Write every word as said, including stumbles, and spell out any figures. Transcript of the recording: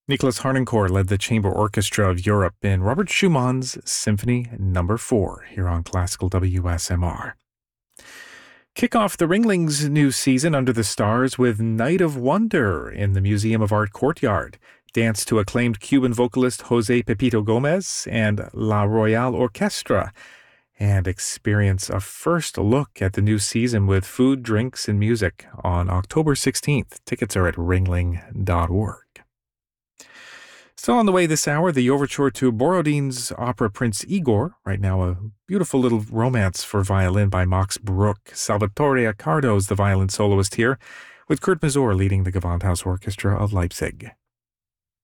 Nicholas Harnoncourt led the Chamber Orchestra of Europe in Robert Schumann's Symphony Number four here on Classical W S M R. Kick off the Ringlings' new season under the stars with Night of Wonder in the Museum of Art courtyard. Dance to acclaimed Cuban vocalist Jose Pepito Gomez and La Royale Orchestra. And experience a first look at the new season with food, drinks, and music on October sixteenth. Tickets are at ringling dot org. Still on the way this hour, the overture to Borodin's opera Prince Igor, right now a beautiful little romance for violin by Max Bruch. Salvatore Accardo is the violin soloist here, with Kurt Mazur leading the Gewandhaus Orchestra of Leipzig.